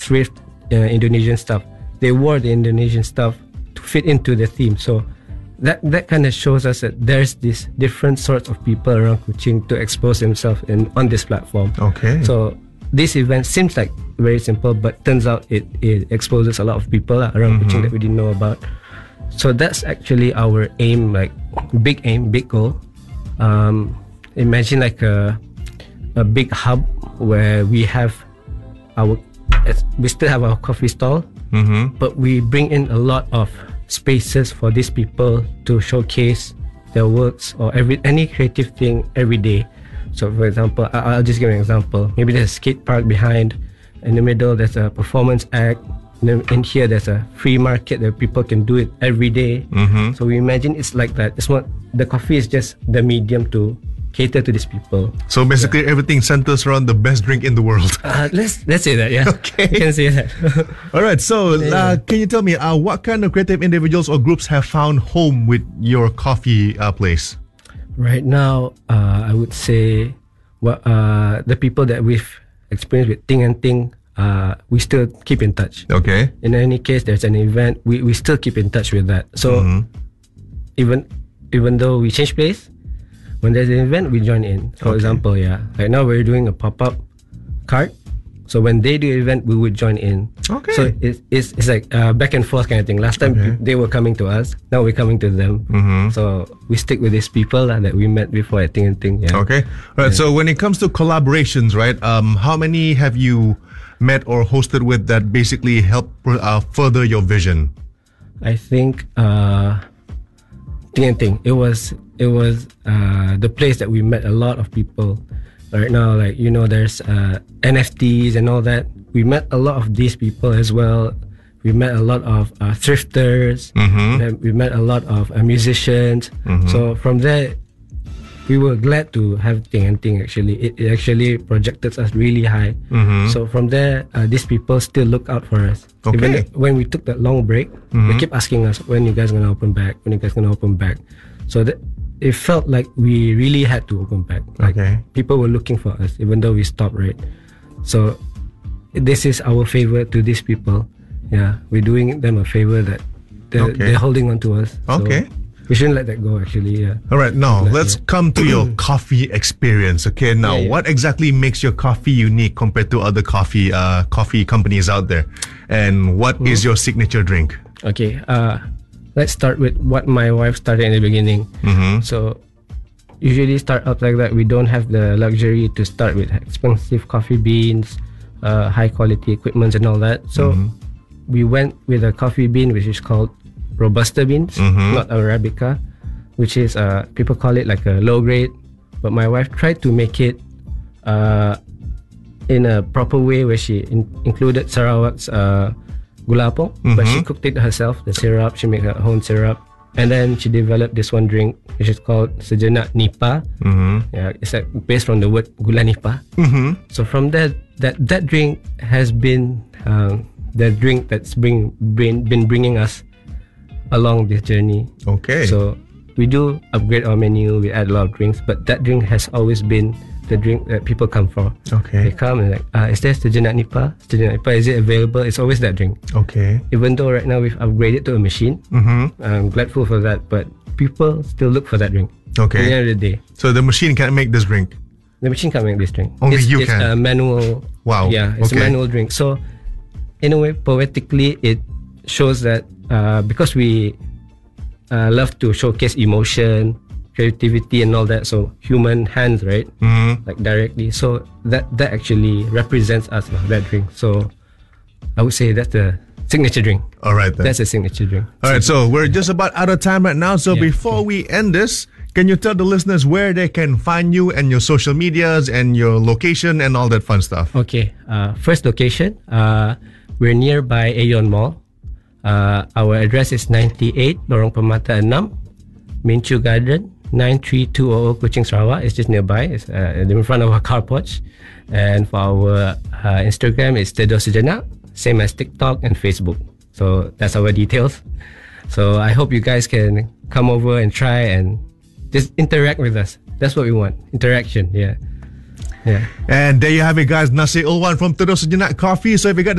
thrift Indonesian stuff. They wore the Indonesian stuff to fit into the theme. So that kind of shows us that there's these different sorts of people around Kuching to expose themselves on this platform. Okay. So this event seems like very simple, but turns out it exposes a lot of people around Kuching that we didn't know about. So that's actually our aim, big goal. Imagine like a big hub where we still have our coffee stall, but we bring in a lot of spaces for these people to showcase their works or any creative thing every day. So for example, I'll just give an example. Maybe there's a skate park behind. In the middle there's a performance act. In here there's a free market that people can do it every day. So we imagine it's like that. It's not, the coffee is just the medium to cater to these people. So basically everything centers around the best drink in the world. Let's say that, yeah. Okay. You can say that. All right, so can you tell me what kind of creative individuals or groups have found home with your coffee place? Right now, I would say the people that we've experienced with Ting and Ting, we still keep in touch. Okay. In any case, there's an event, we still keep in touch with that. So even though we change place, when there's an event, we join in. For example, right now we're doing a pop-up cart. So when they do an event, we would join in. Okay. So it's like back and forth kind of thing. Last time they were coming to us. Now we're coming to them. So we stick with these people that we met before at Ting and Ting. Yeah. Okay. All right. So when it comes to collaborations, right? How many have you met or hosted with that basically help further your vision? I think Ting and Ting. It was the place that we met a lot of people. Right now, there's NFTs and all that. We met a lot of these people as well. We met a lot of thrifters. We met a lot of musicians. So from there, we were glad to have Ting and Ting. Actually, it actually projected us really high. So from there, these people still look out for us. Okay. Even when we took that long break, they keep asking us, when you guys gonna open back? When you guys gonna open back? So it felt like we really had to open back. People were looking for us, even though we stopped, right? So this is our favor to these people. Yeah, we're doing them a favor that they're holding on to us. Okay. So we shouldn't let that go, actually. Yeah. All right, now let's come to your coffee experience. Okay, now what exactly makes your coffee unique compared to other coffee companies out there? And what is your signature drink? Okay, let's start with what my wife started in the beginning. So usually startups like that, we don't have the luxury to start with expensive coffee beans, high quality equipment and all that. So we went with a coffee bean which is called Robusta beans, not Arabica, which is people call it like a low grade, but my wife tried to make it in a proper way where she included Sarawak's gula apong, but she cooked it herself, the syrup. She made her own syrup, and then she developed this one drink which is called Sejenak Nipa. Yeah, it's like based from the word gula nipa. So from there, that drink has been the drink that's been bringing us along this journey. Okay. So we do upgrade our menu, we add a lot of drinks, but that drink has always been the drink that people come for. Okay. They come and is there Sejenak Nipa? Sejenak Nipa, is it available? It's always that drink. Okay. Even though right now we've upgraded to a machine, I'm grateful for that, but people still look for that drink. Okay. At the end of the day. So the machine can't make this drink? The machine can't make this drink. Only it's can? It's a manual. Wow. Yeah, it's a manual drink. So in a way, poetically, it shows that because we love to showcase emotion, creativity and all that, so human hands, right? Like directly. So that actually represents us, that drink. So I would say that's the signature drink. All right then. That's a signature drink. All right, so we're just about out of time right now. So before we end this, can you tell the listeners where they can find you and your social medias and your location and all that fun stuff? Okay. First location, we're nearby Aeon Mall. Our address is 98 Lorong Permata 6, Minchu Garden, 93200 Kuching, Sarawak. It's just nearby. It's in front of our car porch. And for our Instagram, it's Tedo Sejenak, same as TikTok and Facebook. So that's our details. So I hope you guys can come over and try and just interact with us. That's what we want. Interaction, yeah. And there you have it, guys. Nasir Ulwan from Tedo Sejenak Coffee. So if you got